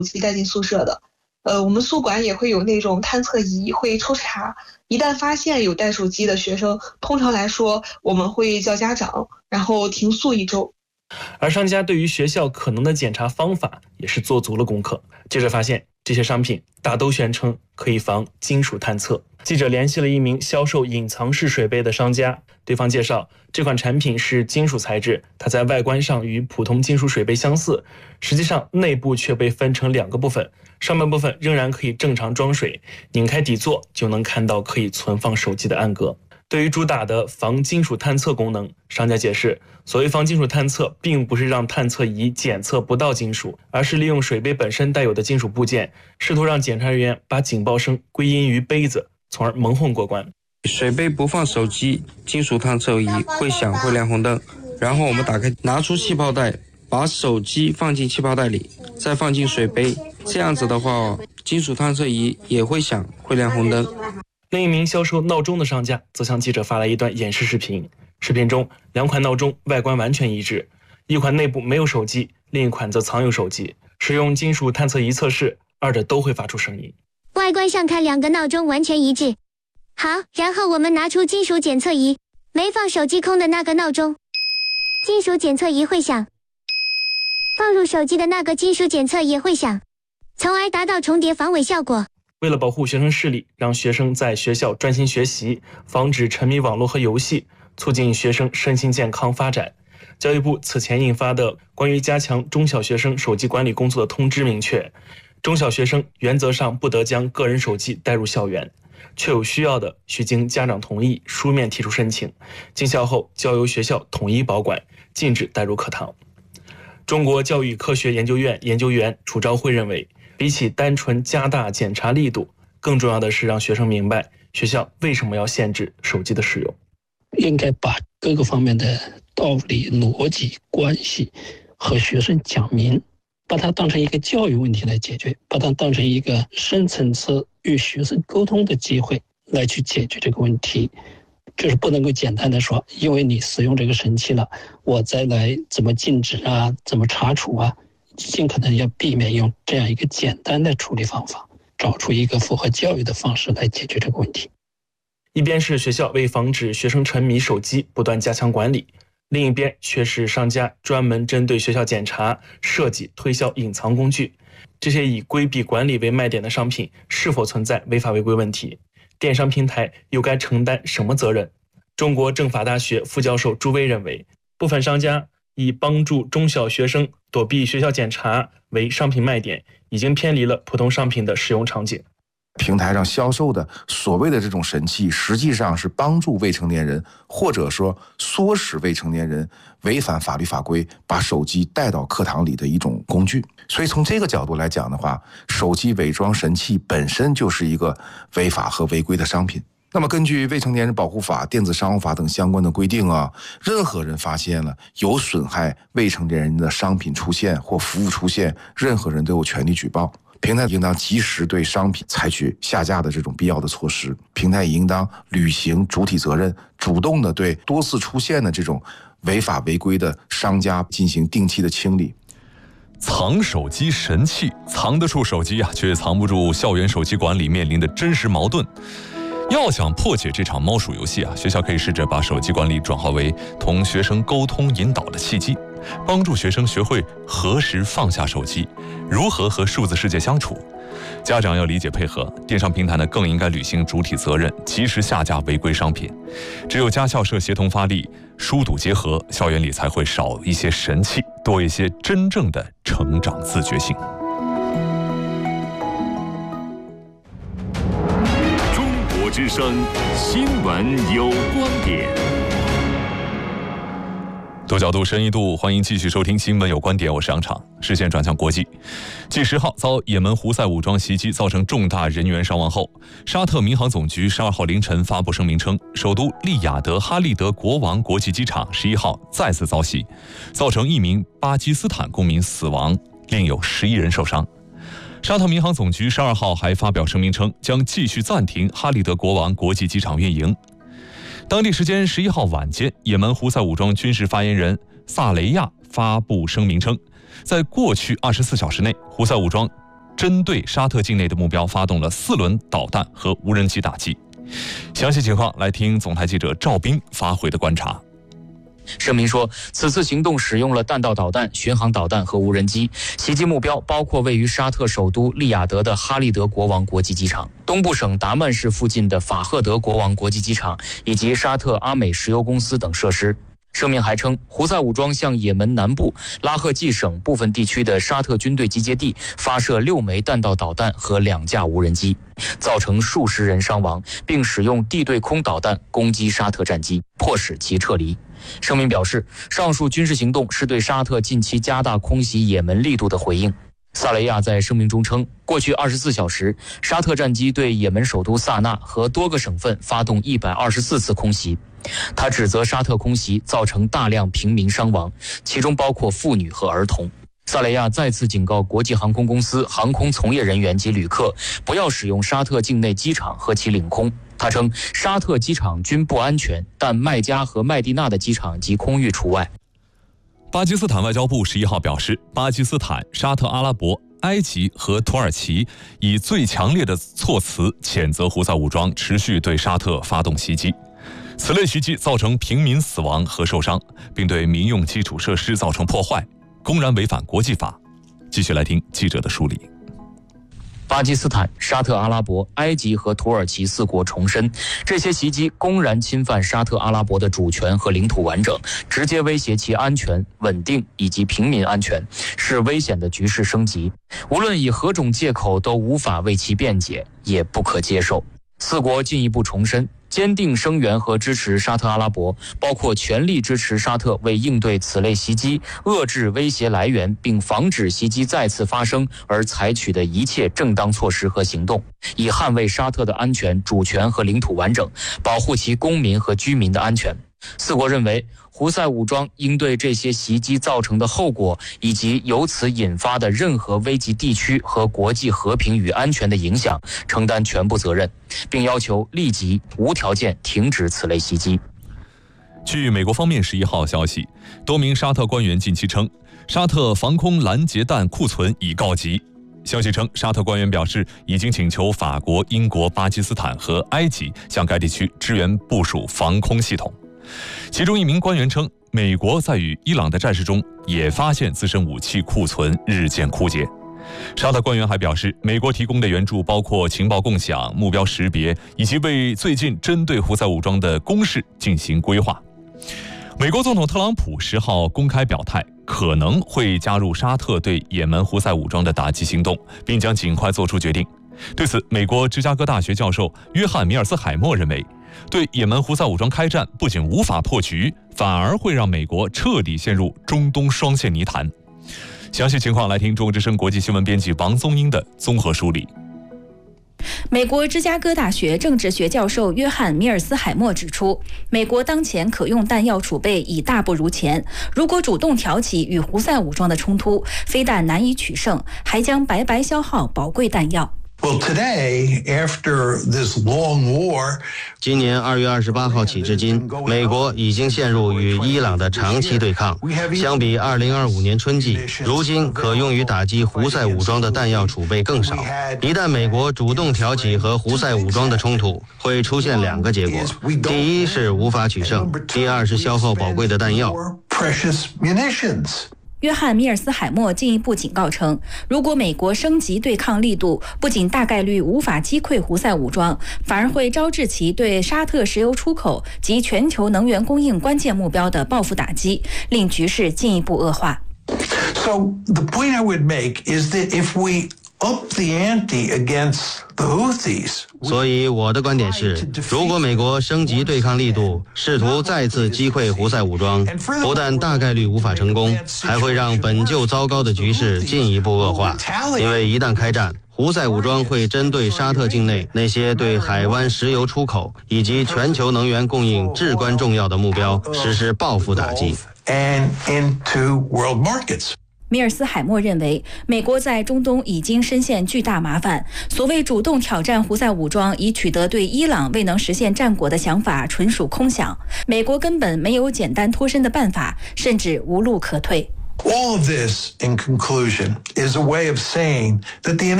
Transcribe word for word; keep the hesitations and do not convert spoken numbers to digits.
机带进宿舍的。呃，我们宿管也会有那种探测仪，会抽查。一旦发现有带手机的学生，通常来说我们会叫家长，然后停宿一周。 而商家对于学校可能的检查方法也是做足了功课。记者发现，这些商品大都宣称可以防金属探测。记者联系了一名销售隐藏式水杯的商家，对方介绍，这款产品是金属材质，它在外观上与普通金属水杯相似，实际上内部却被分成两个部分，上半部分仍然可以正常装水，拧开底座就能看到可以存放手机的暗格。对于主打的防金属探测功能，商家解释，所谓防金属探测并不是让探测仪检测不到金属，而是利用水杯本身带有的金属部件，试图让检查人员把警报声归因于杯子，从而蒙混过关。 水杯不放手机，金属探测仪会响会亮红灯，然后我们打开，拿出气泡袋，把手机放进气泡袋里，再放进水杯，这样子的话，金属探测仪也会响会亮红灯。 另一名销售闹钟的商家则向记者发来一段演示视频，视频中两款闹钟外观完全一致，一款内部没有手机，另一款则藏有手机。使用金属探测仪测试，二者都会发出声音。 外观上看两个闹钟完全一致。好，然后我们拿出金属检测仪，没放手机空的那个闹钟，金属检测仪会响，放入手机的那个金属检测也会响，从而达到重叠防伪效果。 为了保护学生视力，让学生在学校专心学习，防止沉迷网络和游戏，促进学生身心健康发展，教育部此前印发的关于加强中小学生手机管理工作的通知明确，中小学生原则上不得将个人手机带入校园，确有需要的需经家长同意书面提出申请，经校后交由学校统一保管，禁止带入课堂。中国教育科学研究院研究员楚昭辉认为，比起单纯加大检查力度，更重要的是让学生明白学校为什么要限制手机的使用。 应该把各个方面的道理、逻辑、关系和学生讲明，把它当成一个教育问题来解决，把它当成一个深层次与学生沟通的机会来去解决这个问题。就是不能够简单的说，因为你使用这个神器了，我再来怎么禁止啊，怎么查处啊，尽可能要避免用这样一个简单的处理方法，找出一个符合教育的方式来解决这个问题。 一边是学校为防止学生沉迷手机不断加强管理，另一边却是商家专门针对学校检查设计推销隐藏工具。这些以规避管理为卖点的商品是否存在违法违规问题？电商平台又该承担什么责任？中国政法大学副教授朱威认为，部分商家以帮助中小学生躲避学校检查为商品卖点，已经偏离了普通商品的使用场景。 平台上销售的所谓的这种神器，实际上是帮助未成年人，或者说唆使未成年人违反法律法规，把手机带到课堂里的一种工具。所以从这个角度来讲的话，手机伪装神器本身就是一个违法和违规的商品。那么根据《未成年人保护法》《电子商务法》等相关的规定啊，任何人发现了有损害未成年人的商品出现或服务出现，任何人都有权利举报。平台应当及时对商品采取下架的这种必要的措施，平台也应当履行主体责任，主动的对多次出现的这种违法违规的商家进行定期的清理。 藏手机神器，藏得住手机啊，却藏不住校园手机管理面临的真实矛盾。要想破解这场猫鼠游戏啊，学校可以试着把手机管理转化为同学生沟通引导的契机，帮助学生学会何时放下手机，如何和数字世界相处。家长要理解配合，电商平台呢更应该履行主体责任，及时下架违规商品。只有家校社协同发力，疏堵结合，校园里才会少一些神器，多一些真正的成长自觉性。 中国之声新闻有观点。 多角度、深一度，欢迎继续收听新闻有观点，我是杨昶。视线转向国际，继十号遭也门胡塞武装袭击，造成重大人员伤亡后，沙特民航总局十二号凌晨发布声明称，首都利雅得哈利德国王国际机场十一号再次遭袭，造成一名巴基斯坦公民死亡，另有十一人受伤。沙特民航总局十二号还发表声明称，将继续暂停哈利德国王国际机场运营。当地时间十一号晚间，也门胡塞武装军事发言人萨雷亚发布声明称，在过去二十四小时内，胡塞武装针对沙特境内的目标发动了四轮导弹和无人机打击。详细情况来听总台记者赵斌发回的观察。 声明说，此次行动使用了弹道导弹、巡航导弹和无人机，袭击目标包括位于沙特首都利雅得的哈利德国王国际机场、东部省达曼市附近的法赫德国王国际机场以及沙特阿美石油公司等设施。声明还称，胡塞武装向也门南部拉赫季省部分地区的沙特军队集结地发射六枚弹道导弹和两架无人机，造成数十人伤亡，并使用地对空导弹攻击沙特战机，迫使其撤离。声明表示，上述军事行动是对沙特近期加大空袭也门力度的回应。萨雷亚在声明中称，过去二十四小时，沙特战机对也门首都萨那和多个省份发动一百二十四次空袭。他指责沙特空袭造成大量平民伤亡，其中包括妇女和儿童。萨雷亚再次警告国际航空公司、航空从业人员及旅客，不要使用沙特境内机场和其领空。他称，沙特机场均不安全，但麦加和麦地那的机场及空域除外。 巴基斯坦外交部十一号表示，巴基斯坦、沙特阿拉伯、埃及和土耳其以最强烈的措辞谴责胡塞武装持续对沙特发动袭击。此类袭击造成平民死亡和受伤，并对民用基础设施造成破坏，公然违反国际法。继续来听记者的梳理。 巴基斯坦、沙特阿拉伯、埃及和土耳其四国重申，这些袭击公然侵犯沙特阿拉伯的主权和领土完整，直接威胁其安全、稳定以及平民安全，是危险的局势升级。无论以何种借口，都无法为其辩解，也不可接受。四国进一步重申，坚定声援和支持沙特阿拉伯，包括全力支持沙特为应对此类袭击、遏制威胁来源并防止袭击再次发生而采取的一切正当措施和行动，以捍卫沙特的安全、主权和领土完整，保护其公民和居民的安全。四国认为，胡塞武装应对这些袭击造成的后果以及由此引发的任何危及地区和国际和平与安全的影响承担全部责任，并要求立即无条件停止此类袭击。 据美国方面十一号消息，多名沙特官员近期称，沙特防空拦截弹库存已告急。消息称，沙特官员表示已经请求法国、英国、巴基斯坦和埃及向该地区支援部署防空系统。其中一名官员称，美国在与伊朗的战事中也发现自身武器库存日渐枯竭。沙特官员还表示，美国提供的援助包括情报共享、目标识别，以及为最近针对胡塞武装的攻势进行规划。美国总统特朗普十号公开表态，可能会加入沙特对也门胡塞武装的打击行动，并将尽快做出决定。对此，美国芝加哥大学教授约翰·米尔斯海默认为，对也门胡塞武装开战不仅无法破局，反而会让美国彻底陷入中东双线泥潭。详细情况来听中国之声国际新闻编辑王宗英的综合梳理。 美国芝加哥大学政治学教授约翰·米尔斯海默指出，美国当前可用弹药储备已大不如前，如果主动挑起与胡塞武装的冲突，非但难以取胜，还将白白消耗宝贵弹药。 Well, today, after this long war, 今年二月二十八号起至今，美国已经陷入与伊朗的长期对抗。相比二零二五年春季，如今可用于打击胡塞武装的弹药储备更少。一旦美国主动挑起和胡塞武装的冲突，会出现两个结果：第一是无法取胜，第二是消耗宝贵的弹药。 约翰·米尔斯海默进一步警告称，如果美国升级对抗力度，不仅大概率无法击溃胡塞武装，反而会招致其对沙特石油出口及全球能源供应关键目标的报复打击，令局势进一步恶化。 So the point I would make is that if we up the ante against the Houthis, 所以我的观点是，如果美国升级对抗力度，试图再次击溃胡塞武装，不但大概率无法成功，还会让本就糟糕的局势进一步恶化。因为一旦开战，胡塞武装会针对沙特境内那些对海湾石油出口以及全球能源供应至关重要的目标实施报复打击。 and into world markets. 米尔斯海默认为，美国在中东已经深陷巨大麻烦。所谓主动挑战胡塞武装，以取得对伊朗未能实现战果的想法，纯属空想。美国根本没有简单脱身的办法，甚至无路可退。 All of this, in conclusion, is a way of saying that the United